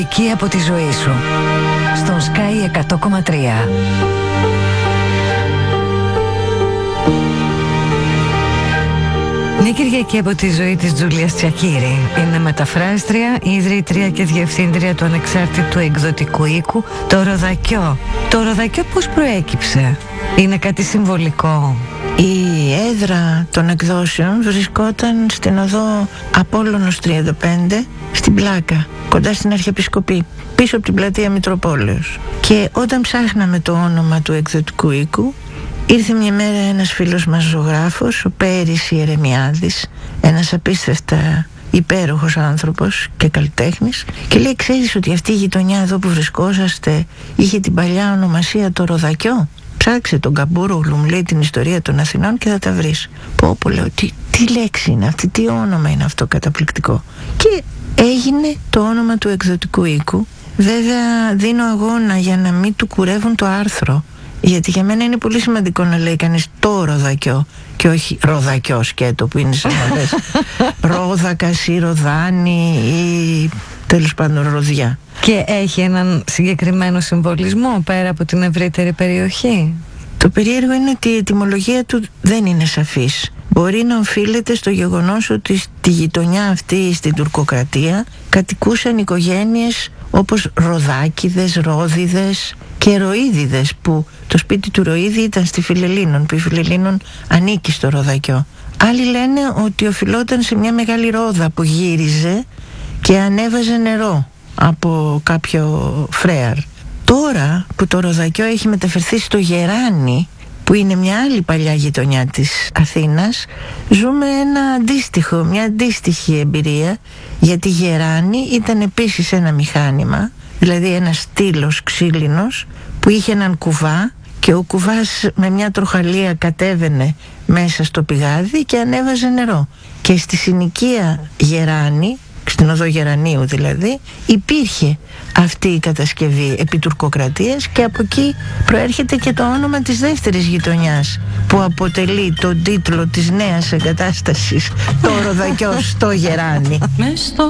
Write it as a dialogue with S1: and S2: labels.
S1: Εκεί από τη ζωή σου στον Sky 100,3. Μια Κυριακή από τη ζωή της Τζούλιας Τσακίρη. Είναι μεταφράστρια, ιδρύτρια και διευθύντρια του ανεξάρτητου εκδοτικού οίκου Το Ροδακιό. Το Ροδακιό πώς προέκυψε? Είναι κάτι συμβολικό?
S2: Η έδρα των εκδόσεων βρισκόταν στην οδό Απόλλωνος 35, στην Πλάκα, κοντά στην Αρχιεπισκοπή, πίσω από την πλατεία Μητροπόλεως. Και όταν ψάχναμε το όνομα του εκδοτικού οίκου, ήρθε μια μέρα ένας φίλος μας ζωγράφος, ο Πέρης Ιερεμιάδης, ένας απίστευτα υπέροχος άνθρωπος και καλλιτέχνης, και λέει: ξέρεις ότι αυτή η γειτονιά εδώ που βρισκόσαστε είχε την παλιά ονομασία Το Ροδακιό? Ψάξε τον Καμπούρογλου, μου λέει, την ιστορία των Αθηνών και θα τα βρεις. Πω, λέω, τι λέξη είναι αυτή, τι όνομα είναι αυτό καταπληκτικό. Και έγινε το όνομα του εκδοτικού οίκου. Βέβαια δίνω αγώνα για να μην του κουρεύουν το άρθρο, γιατί για μένα είναι πολύ σημαντικό να λέει κανείς Το Ροδακιό και όχι Ροδακιό σκέτο, που είναι σαν να λες Ρόδακας ή Ροδάνη ή τέλος πάντων Ροδιά.
S1: Και έχει έναν συγκεκριμένο συμβολισμό πέρα από την ευρύτερη περιοχή?
S2: Το περίεργο είναι ότι η ετυμολογία του δεν είναι σαφής. Μπορεί να οφείλεται στο γεγονός ότι στη γειτονιά αυτή, στην τουρκοκρατία, κατοικούσαν οικογένειες όπως Ροδάκηδες, Ρόδιδες και Ροίδιδες, που το σπίτι του Ροίδη ήταν στη Φιλελλήνων, που η Φιλελλήνων ανήκει στο Ροδακιό. Άλλοι λένε ότι οφειλόταν σε μια μεγάλη ρόδα που γύριζε και ανέβαζε νερό από κάποιο φρέαρ. Τώρα που το Ροδακιό έχει μεταφερθεί στο Γεράνι, που είναι μια άλλη παλιά γειτονιά της Αθήνας, ζούμε μια αντίστοιχη εμπειρία, γιατί Γεράνι ήταν επίσης ένα μηχάνημα, δηλαδή ένα στήλος ξύλινος που είχε έναν κουβά, και ο κουβάς με μια τροχαλία κατέβαινε μέσα στο πηγάδι και ανέβαζε νερό. Και στη συνοικία Γεράνι, στην οδό Γερανίου δηλαδή, υπήρχε αυτή η κατασκευή επί τουρκοκρατίας, και από εκεί προέρχεται και το όνομα της δεύτερης γειτονιάς που αποτελεί τον τίτλο της νέας εγκατάστασης, Το Ροδακιό στο Γεράνι.